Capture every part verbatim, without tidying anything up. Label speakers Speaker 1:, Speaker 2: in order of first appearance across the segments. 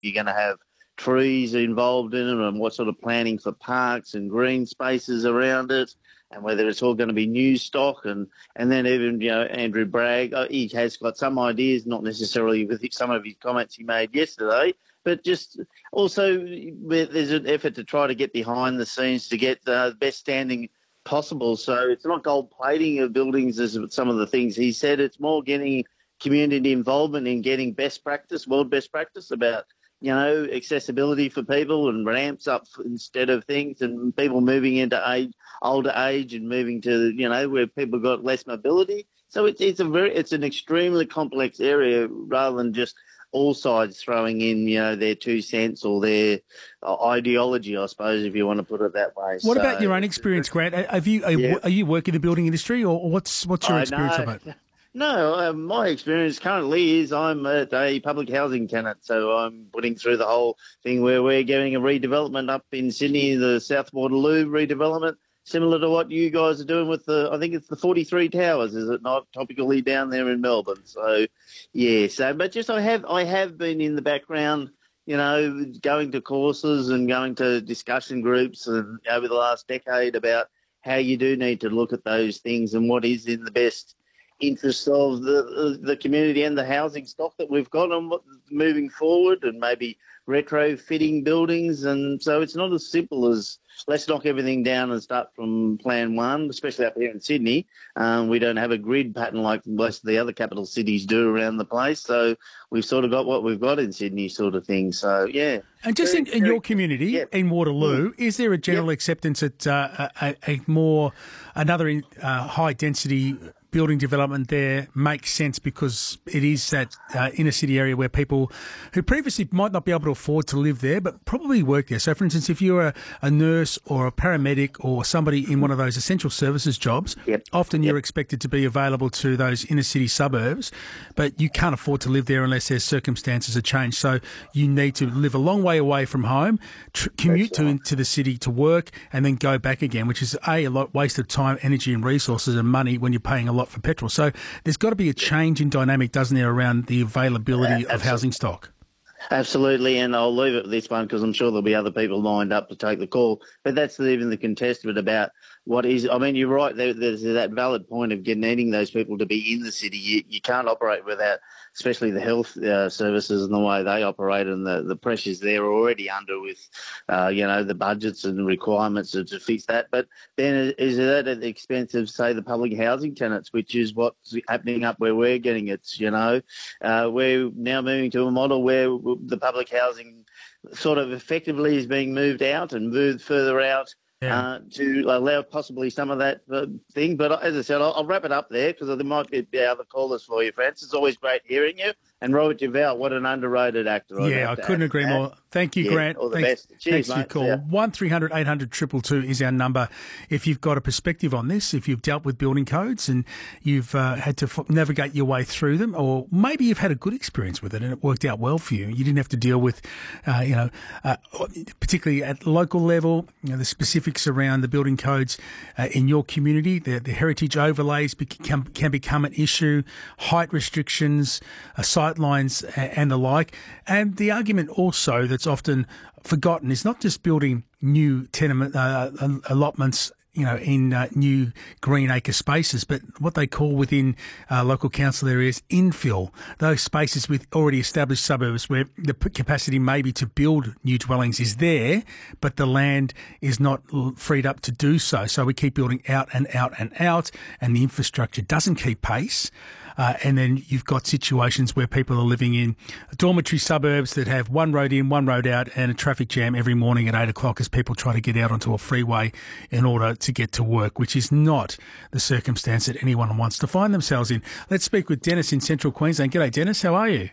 Speaker 1: you're going to have trees involved in it and what sort of planning for parks and green spaces around it, and whether it's all going to be new stock. And, and then even, you know, Andrew Bragg, uh, he has got some ideas, not necessarily with some of his comments he made yesterday, but just also there's an effort to try to get behind the scenes to get uh, the best standing possible. So it's not gold plating of buildings as some of the things he said. It's more getting community involvement in getting best practice, world best practice about, you know, accessibility for people and ramps up instead of things, and people moving into age, older age and moving to, you know, where people got less mobility. So it's it's a very it's an extremely complex area rather than just all sides throwing in, you know, their two cents or their uh, ideology, I suppose, if you want to put it that way.
Speaker 2: What
Speaker 1: so,
Speaker 2: about your own experience, Grant? Have you are, yeah. are you working in the building industry, or what's what's your
Speaker 1: I
Speaker 2: experience
Speaker 1: know.
Speaker 2: of it?
Speaker 1: No, uh, my experience currently is I'm at a public housing tenant, so I'm putting through the whole thing where we're getting a redevelopment up in Sydney, the South Waterloo redevelopment, similar to what you guys are doing with the, I think it's the forty-three Towers, is it not, topically down there in Melbourne? So, yeah, so, but just I have, I have been in the background, you know, going to courses and going to discussion groups and over the last decade about how you do need to look at those things and what is in the best interests of the the community and the housing stock that we've got on moving forward, and maybe retrofitting buildings. And so it's not as simple as let's knock everything down and start from plan one, especially up here in Sydney. Um, we don't have a grid pattern like most of the other capital cities do around the place. So we've sort of got what we've got in Sydney sort of thing. So, yeah.
Speaker 2: And just very, in, in very, your community, yeah. in Waterloo, is there a general yep. acceptance that uh, a, a more, another uh, high density building development there makes sense because it is that uh, inner city area where people who previously might not be able to afford to live there but probably work there? So, for instance, if you're a, a nurse or a paramedic or somebody in one of those essential services jobs,
Speaker 1: yep.
Speaker 2: often
Speaker 1: yep.
Speaker 2: you're expected to be available to those inner city suburbs, but you can't afford to live there unless their circumstances are changed. So you need to live a long way away from home, tr- commute to, into the city to work, and then go back again, which is, A, a lot waste of time, energy and resources and money when you're paying a lot for petrol. So there's got to be a change in dynamic, doesn't there, around the availability uh, of housing stock?
Speaker 1: Absolutely, and I'll leave it with this one because I'm sure there'll be other people lined up to take the call. But that's even the contest of it about what is, I mean, you're right, there, there's that valid point of getting needing those people to be in the city. You, you can't operate without, especially the health uh, services and the way they operate and the, the pressures they're already under with, uh, you know, the budgets and requirements to, to fix that. But then is that at the expense of, say, the public housing tenants, which is what's happening up where we're getting it, you know? Uh, we're now moving to a model where the public housing sort of effectively is being moved out and moved further out. Yeah. Uh, to allow possibly some of that uh, thing. But as I said, I'll, I'll wrap it up there because there might be other callers for you, Francis. It's always great hearing you. And Robert Duvall, what an underrated actor.
Speaker 2: Yeah, I couldn't agree
Speaker 1: that.
Speaker 2: more. Thank you,
Speaker 1: yeah,
Speaker 2: Grant.
Speaker 1: All the
Speaker 2: thanks,
Speaker 1: best. Cheers,
Speaker 2: thanks for your
Speaker 1: mate.
Speaker 2: call.
Speaker 1: Yeah.
Speaker 2: one three hundred eight hundred two two two is our number. If you've got a perspective on this, if you've dealt with building codes and you've uh, had to f- navigate your way through them, or maybe you've had a good experience with it and it worked out well for you. You didn't have to deal with, uh, you know, uh, particularly at local level, you know, the specifics around the building codes uh, in your community. The, the heritage overlays become, can become an issue, height restrictions, uh, sight lines, and the like. And the argument also that's often forgotten is not just building new tenement uh, allotments, you know, in uh, new green acre spaces, but what they call within uh, local council areas infill, those spaces with already established suburbs where the capacity maybe to build new dwellings is there, but the land is not freed up to do so. So we keep building out and out and out, and the infrastructure doesn't keep pace. Uh, and then you've got situations where people are living in dormitory suburbs that have one road in, one road out, and a traffic jam every morning at eight o'clock as people try to get out onto a freeway in order to get to work, which is not the circumstance that anyone wants to find themselves in. Let's speak with Dennis in Central Queensland. G'day, Dennis. How are you?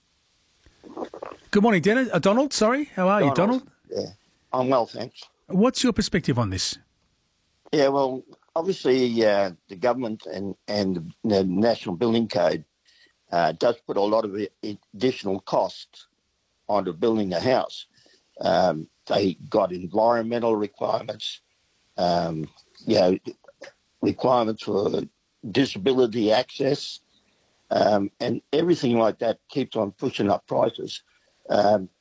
Speaker 2: Good morning, Dennis. Uh, Donald, sorry. How are
Speaker 3: Donald.
Speaker 2: you, Donald?
Speaker 3: Yeah, I'm well, thanks.
Speaker 2: What's your perspective on this?
Speaker 3: Yeah, well, obviously, uh, the government and, and the National Building Code uh, does put a lot of additional costs onto building a house. Um, they got environmental requirements, um, you know, requirements for disability access, um, and everything like that keeps on pushing up prices. Um,